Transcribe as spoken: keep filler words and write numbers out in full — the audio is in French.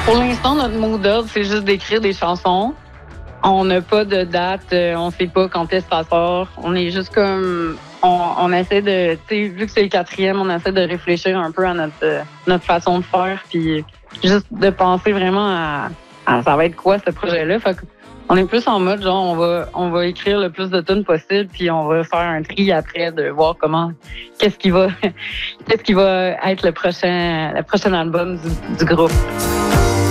Pour l'instant, notre mot d'ordre, c'est juste d'écrire des chansons. On n'a pas de date, euh, on sait pas quand est-ce que ça sort. On est juste comme... On, on essaie de... Tu sais, vu que c'est le quatrième, on essaie de réfléchir un peu à notre, euh, notre façon de faire, puis juste de penser vraiment à, à ça va être quoi, ce projet-là. Fait qu'on est plus en mode, genre, on va, on va écrire le plus de tunes possible, puis on va faire un tri après de voir comment... Qu'est-ce qui va... qu'est-ce qui va être le prochain, le prochain album du, du groupe.